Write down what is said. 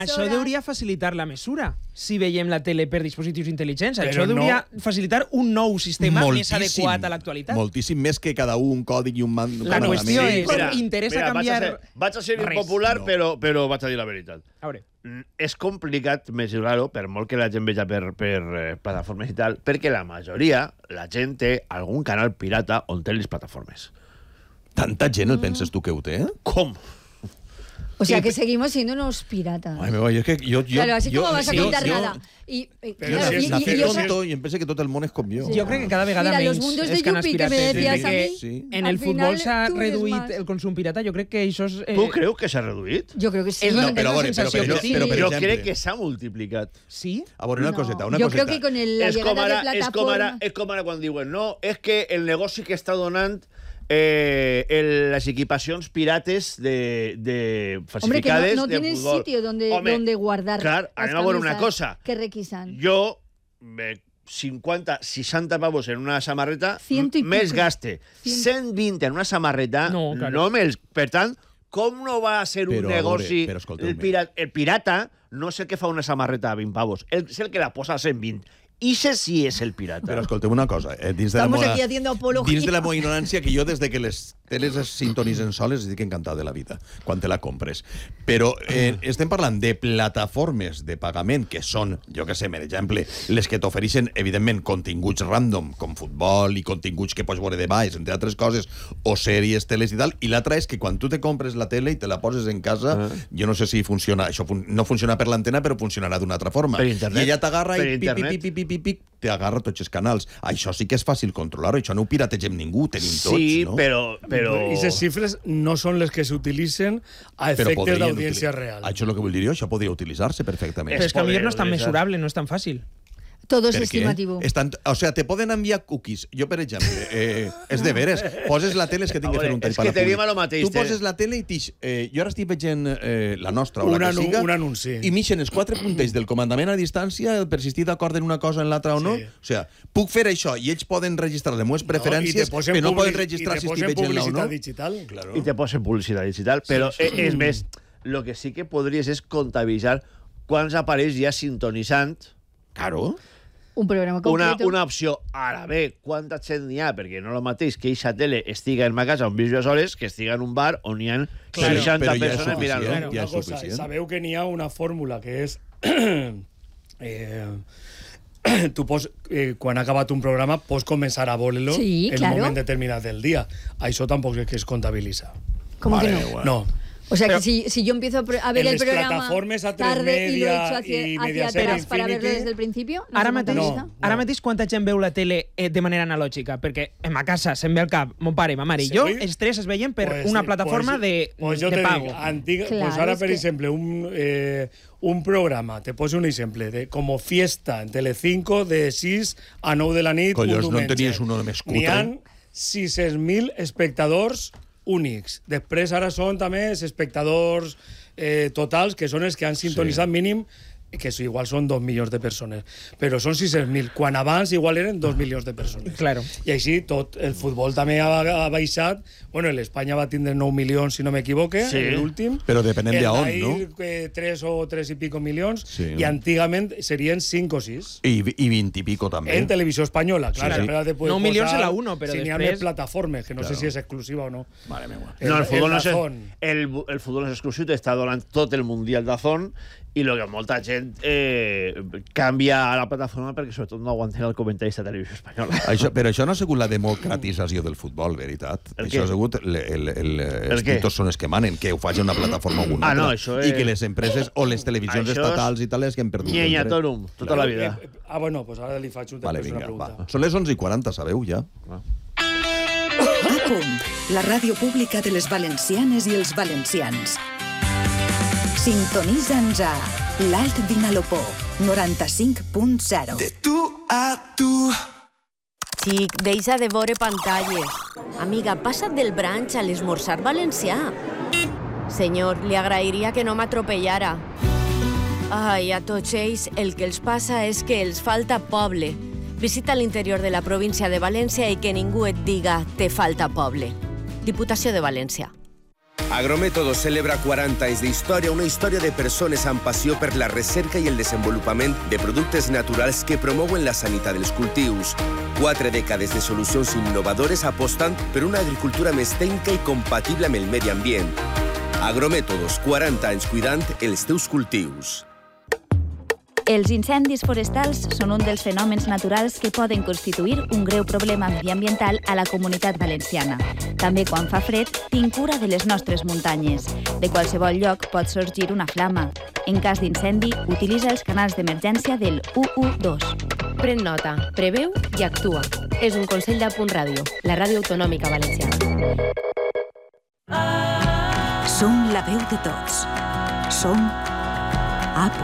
Això hauria facilitar la mesura, si veiem la tele per dispositius intel·ligents. Això Però hauria facilitar un nou sistema més adequat a l'actualitat. Moltíssim més que cada un còdic i un mando. La qüestió és, interessa canviar... Vaig a ser impopular, però vaig a dir la veritat. A veure. És complicat mesurar-ho, per molt que la gent veja per plataformes i tal, perquè la majoria, la gent té algun canal pirata on té les plataformes. Tanta gent el penses tu que ho té? Com? O sea, que seguimos siendo unos piratas. Ay, es que yo claro, así como vas a contar nada. Nacer tonto y em pensa que tot el món és com jo. Jo crec que cada vegada menys els canals pirates. Sí. En el futbol s'ha reduït el consum pirata. Jo crec que això és... Tu creus que s'ha reduït? Jo crec que sí. Però jo crec que s'ha multiplicat. Sí? A veure, una coseta. Jo crec que con la llegada de plataforma... És com ara quan diuen, no, és que el negoci que està donant las equipacions pirates de falsificades de fútbol. Hombre, que no tienen sitio donde guardar. Clar, anem a veure una cosa. Que requisan. Jo, 50, 60 pavos en una samarreta, més gaste 120 en una samarreta, no me'ls... Per tant, com no va ser un negoci... El pirata no és el que fa una samarreta a 20 pavos, és el que la posa a 120. Ese sí és el pirata. Però escoltem una cosa. Estamos aquí haciendo apología. Dins de la meva ignorància, que jo des de que les teles es sintonitzen soles estic encantat de la vida, quan te la compres. Però estem parlant de plataformes de pagament que són, jo que sé, per exemple, les que t'ofereixen, evidentment, continguts random, com futbol i continguts que pots veure de baix, entre altres coses, o sèries, teles i tal. I l'altra és que quan tu te compres la tele i te la poses en casa, jo no sé si funciona, això no funciona per l'antena, però funcionarà d'una altra forma. Per internet. I ella t'agarra i pic, te agarra tots els canals. Això sí que és fàcil controlar-ho, això no ho pirategem ningú, tenim tots, no? Sí, però... Aquestes xifres no són les que s'utilitzen a efectes d'audiència real. Això és el que vull dir jo, això podria utilitzar-se perfectament. Però és que potser no és tan mesurable, no és tan fàcil. Todo es estimativo. O sea, te poden enviar cookies. Jo, per exemple, és de veres, poses la tele, és que tinc que fer un tall per la públic. Tu poses la tele i tix... Jo ara estic veient la nostra, o la que siga, un anunci. I m'ixen els 4 puntets del comandament a distància per si estic d'acord en una cosa en l'altra o no. O sea, puc fer això i ells poden registrar les meves preferències, però no poden registrar si estic veient-la o no. I te posen publicitat digital. Però, és més, el que sí que podries és comptabilitzar quants aparells hi ha sintonitzant. Claro. Un programa completo. Una opció. Ara bé, quanta gent n'hi ha? Perquè no és el mateix que eixa tele estiga en ma casa on visc jo soles que estiga en un bar on hi ha 60 persones mirant-lo. Ja és suficient. Sabeu que n'hi ha una fórmula que és... tu pots, quan ha acabat un programa, pots començar a veure-lo en un moment determinat del dia. Això tampoc és que es comptabilitza. Com que no? No. O sea, que si yo empiezo a ver el programa tarde y lo he hecho hacia atrás para verlo desde el principio, ara mateix quanta gent veu la tele de manera analògica? Perquè en ma casa se'm ve al cap mon pare, ma mare i jo, els tres es veiem per una plataforma de pago. Pues ara, per exemple, un programa, te poso un exemple, com Fiesta en Telecinco de 6 a 9 de la nit un diumenge. No tenies uno més cutre? N'hi ha 600.000 espectadors únics. Després ara són també els espectadors totals, que són els que han sintonitzat mínim, que igual són 2 milions de persones, però són 600.000, quan abans igual eren 2 milions de persones. Claro. I així tot el futbol també ha baixat. Bueno, l'Espanya va tindre 9 milions, si no m'equivoque, l'últim. Però depenent d'on, no? El d'ahir 3 o 3 i pico milions, i antigament serien 5 o 6. I 20 i pico també. En televisió espanyola, clar. 9 milions a la 1, però després... Si n'hi ha més plataformes, que no sé si és exclusiva o no. Mare meva. No, el futbol no és exclusiu, t'està donant tot el Mundial d'Azón, i el que molta gent canvia a la plataforma perquè sobretot no aguanten el comentarista de televisió espanyola. Però això no ha sigut la democratització del futbol, veritat. Això ha sigut els títols són els que manen, que ho faci una plataforma o una altra. I que les empreses o les televisions estatals i tal és que han perdut. Nyanyatorum, tota la vida. Bueno, doncs ara li faig una pregunta. Són les 11:40, sabeu, ja? A punt, la ràdio pública de les valencianes i els valencians. Sintonitza'ns a l'Alt Vinalopó, 95.0. De tu a tu. Xic, deixa de veure pantalles. Amiga, passa't del branch a l'esmorzar valencià. Senyor, li agrairia que no m'atropellara. Ai, a tots ells el que els passa és que els falta poble. Visita l'interior de la província de València i que ningú et diga «te falta poble». Diputació de València. Agrométodos celebra 40 anys d'història, una història de persones amb passió per la recerca i el desenvolupament de productes naturals que promouen la sanitat dels cultius. 4 dècades de solucions innovadores apostant per una agricultura més tècnica i compatible amb el medi ambient. Agrométodos, 40 anys cuidant els teus cultius. Els incendis forestals són un dels fenòmens naturals que poden constituir un greu problema mediambiental a la comunitat valenciana. També quan fa fred, tinc cura de les nostres muntanyes. De qualsevol lloc pot sorgir una flama. En cas d'incendi, utilitza els canals d'emergència del 112. Pren nota, preveu i actua. És un consell de Punt Ràdio, la ràdio autonòmica valenciana. Som la veu de tots. Som A.